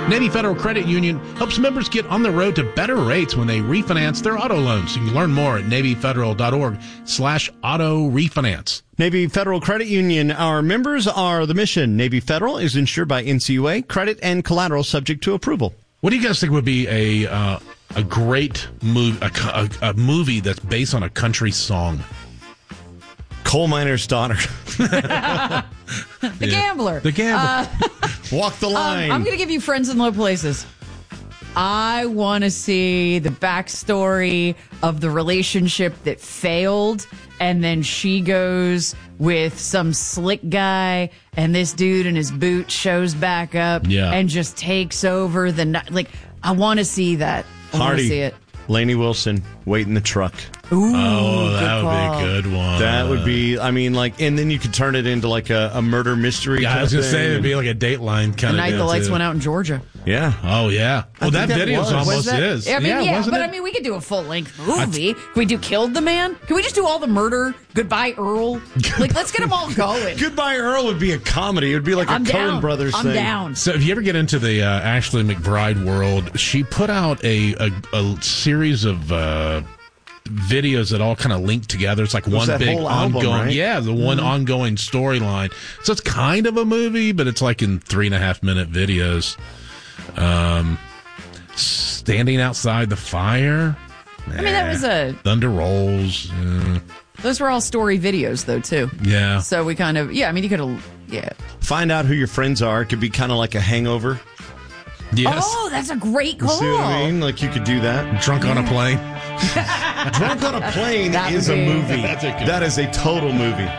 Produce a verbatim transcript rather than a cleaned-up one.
Navy Federal Credit Union helps members get on the road to better rates when they refinance their auto loans. You can learn more at NavyFederal.org slash auto refinance. Navy Federal Credit Union. Our members are the mission. Navy Federal is insured by N C U A. Credit and collateral subject to approval. What do you guys think would be a uh, a great movie, a, a, a movie that's based on a country song? Coal Miner's Daughter. The Yeah. Gambler. The Gambler. Uh, Walk the line. Um, I'm going to give you Friends in Low Places. I want to see the backstory of the relationship that failed, and then she goes with some slick guy, and this dude in his boot shows back up Yeah. and just takes over the night. Like, I want to see that. I want to Hardy. see it. Lainey Wilson, Wait in the Truck. Ooh, Oh, good that would call. be a good one. That would be, I mean, like, and then you could turn it into like a, a murder mystery. Yeah, I kind was of going to say thing. it'd be like a Dateline The kind of night deal, the lights too. went out in Georgia. Yeah. Oh, yeah. Well, that, think that video was. almost Was that- is. I mean, yeah, wasn't but it? I mean, we could do a full length movie. Can we do Killed the Man? Can we just do all the murder? Goodbye, Earl. Like, let's get them all going. Goodbye Earl would be a comedy. It would be like I'm a Coen down. Brothers I'm thing. down. So if you ever get into the uh, Ashley McBride world, she put out a, a, a series of uh, videos that all kind of link together. It's like one that big whole album, ongoing, right? yeah, the one Mm-hmm. ongoing storyline. So it's kind of a movie, but it's like in three and a half minute videos. Um, standing outside the fire. I mean, that was a. Thunder rolls. uh, Those were all story videos, though, too. yeah. So we kind of, yeah. I mean, you could have, yeah. Find out who your friends are. It could be kind of like a hangover. Yes. Oh, that's a great You call. see what I mean? Like you could do that. Drunk on a plane. Drunk on a Plane That is would a be- movie. That's a good That is a total movie.